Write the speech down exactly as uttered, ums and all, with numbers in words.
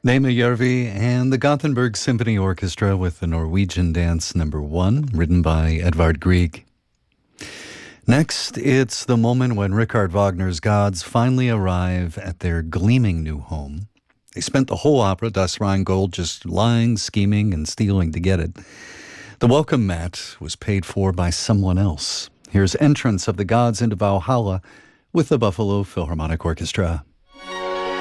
Nema Järvi and the Gothenburg Symphony Orchestra with the Norwegian Dance Number One, written by Edvard Grieg. Next, it's the moment when Richard Wagner's gods finally arrive at their gleaming new home. They spent the whole opera, Das Rheingold, just lying, scheming, and stealing to get it. The welcome mat was paid for by someone else. Here's entrance of the gods into Valhalla with the Buffalo Philharmonic Orchestra.